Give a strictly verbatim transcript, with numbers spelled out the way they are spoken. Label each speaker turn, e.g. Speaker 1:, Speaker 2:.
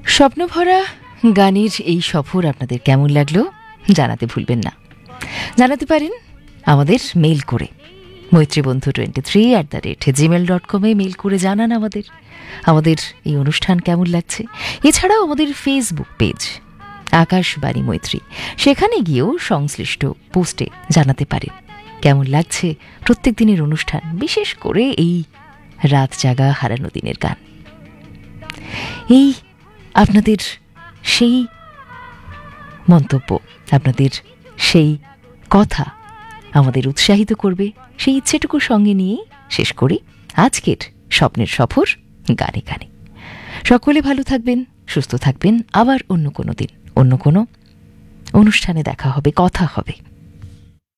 Speaker 1: স্বপ্নভরা গানের এই সফর আপনাদের কেমন লাগলো জানাতে ভুলবেন না। জানাতে পারেন আমাদের মেইল করে মৈত্রীবন্ধু twenty three at the rate Gmail dot কমে মেইল করে জানান আমাদের আমাদের এই অনুষ্ঠান কেমন লাগছে। এছাড়াও আমাদের ফেসবুক পেজ আকাশবাণী মৈত্রী, সেখানে গিয়েও সংশ্লিষ্ট পোস্টে জানাতে পারেন কেমন লাগছে প্রত্যেক দিনের অনুষ্ঠান, বিশেষ করে এই রাত জাগা হারানো দিনের গান। এই আপনাদের সেই মন্তব্য, আপনাদের সেই কথা আমাদের উৎসাহিত করবে, সেই ইচ্ছেটুকু সঙ্গে নিয়ে শেষ করি আজকের স্বপ্নের সফর গানে গানে। সকলে ভালো থাকবেন, সুস্থ থাকবেন। আবার অন্য কোনো দিন অন্য কোনো অনুষ্ঠানে দেখা হবে, কথা হবে।